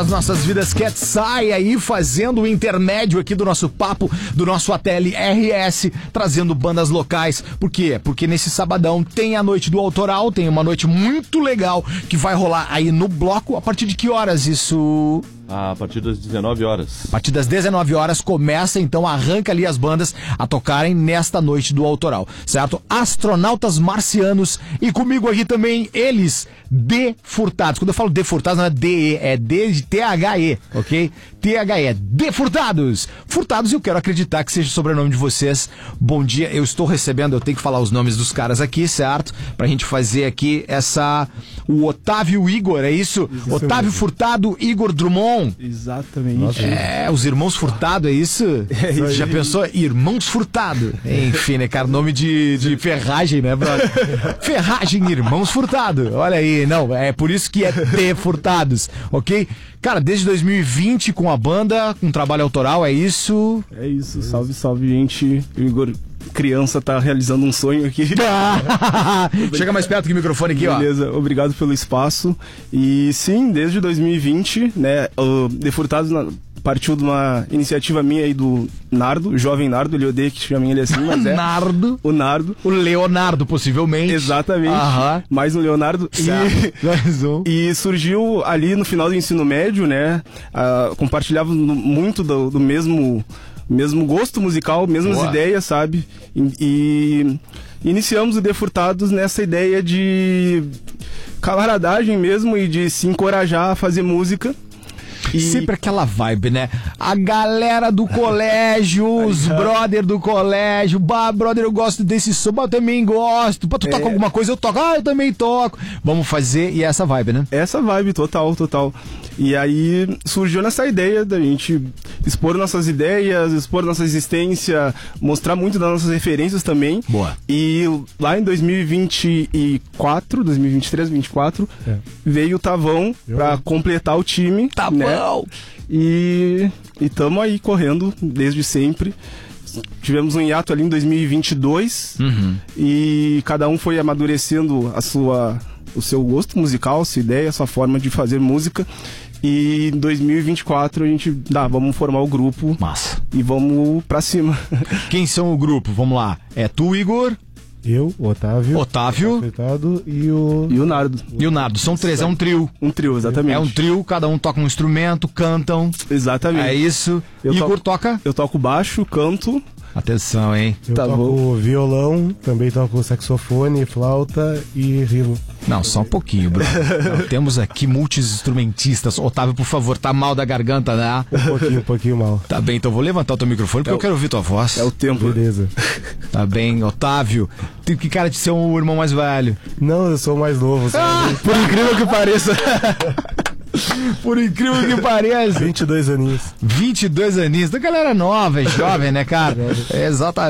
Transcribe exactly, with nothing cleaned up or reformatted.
As nossas vidas Cat sai aí fazendo o intermédio aqui do nosso papo, do nosso A T L R S, trazendo bandas locais. Por quê? Porque nesse sabadão tem a noite do autoral, tem uma noite muito legal que vai rolar aí no bloco. A partir de que horas isso? A partir das dezenove horas. A partir das dezenove horas começa, então, arranca ali as bandas a tocarem nesta noite do autoral, certo? Astronautas Marcianos e comigo aqui também eles, D Furtados. Quando eu falo D Furtados não é D E, é D de T H E, ok? T H E, D Furtados. Furtados, eu quero acreditar que seja o sobrenome de vocês. Bom dia, eu estou recebendo, eu tenho que falar os nomes dos caras aqui, certo? Pra gente fazer aqui essa... O Otávio Igor, é isso? isso Otávio mesmo. Furtado, Igor Drummond. Exatamente. Nossa, é, os irmãos Furtado, é isso? É isso. Já pensou? Irmãos Furtado. Enfim, né, cara? Nome de, de ferragem, né, brother? Ferragem, Irmãos Furtado. Olha aí, não, é por isso que é T Furtados, ok? Cara, desde dois mil e vinte com a banda, com trabalho autoral, é isso? É isso, salve, salve, gente. O Igor, criança, tá realizando um sonho aqui. Chega mais perto que o microfone aqui, Beleza, ó. Beleza, obrigado pelo espaço. E sim, desde dois mil e vinte, né, o De Furtados partiu de uma iniciativa minha aí do Nardo, o jovem Nardo, ele odeia que chamem ele assim, mas é... Nardo. O Nardo. O Leonardo, possivelmente. Exatamente. Aham. Mais um Leonardo. E, e surgiu ali no final do ensino médio, né, uh, compartilhava muito do, do mesmo... mesmo gosto musical, mesmas Boa. ideias, sabe? E, e iniciamos o De Furtados nessa ideia de camaradagem mesmo e de se encorajar a fazer música. E... Sempre aquela vibe, né? A galera do colégio, os brother do colégio, bah, brother, eu gosto desse som, eu também gosto. Pá, tu é... toca alguma coisa, eu toco, ah, eu também toco. Vamos fazer, e é essa vibe, né? Essa vibe, total, total. E aí surgiu nessa ideia da gente expor nossas ideias, expor nossa existência, mostrar muito das nossas referências também. Boa. E lá em dois mil e vinte e quatro, dois mil e vinte e três, dois mil e vinte e quatro, é. veio o Tavão Eu... pra completar o time. Tavão! Né? E estamos aí correndo desde sempre. Tivemos um hiato ali em dois mil e vinte e dois uhum. e cada um foi amadurecendo a sua, o seu gosto musical, a sua ideia, a sua forma de fazer música. E em dois mil e vinte e quatro a gente dá, vamos formar o grupo. Massa. E vamos pra cima. Quem são o grupo? Vamos lá. É tu, Igor? Eu, o Otávio. Otávio. O e o... E o Nardo. E o Nardo. São três, é um trio. Um trio, exatamente. É um trio, cada um toca um instrumento, cantam. Exatamente. É isso. Eu Igor toco, toca? Eu toco baixo, canto. Atenção, hein? Eu tá toco bom. violão, também toco saxofone, flauta e rimo. Não, só um pouquinho, Bruno. Não, temos aqui multi-instrumentistas. Otávio, por favor, tá mal da garganta, né? Um pouquinho, um pouquinho mal. Tá bem, então vou levantar o teu microfone porque é o... eu quero ouvir tua voz. É o tempo. Beleza. Tá bem, Otávio. Tem que cara de ser um irmão mais velho. Não, eu sou mais novo. Ah! Por incrível que pareça. Por incrível que pareça. vinte e dois aninhos. vinte e dois aninhos. Da galera nova, é jovem, né, cara? É exatamente.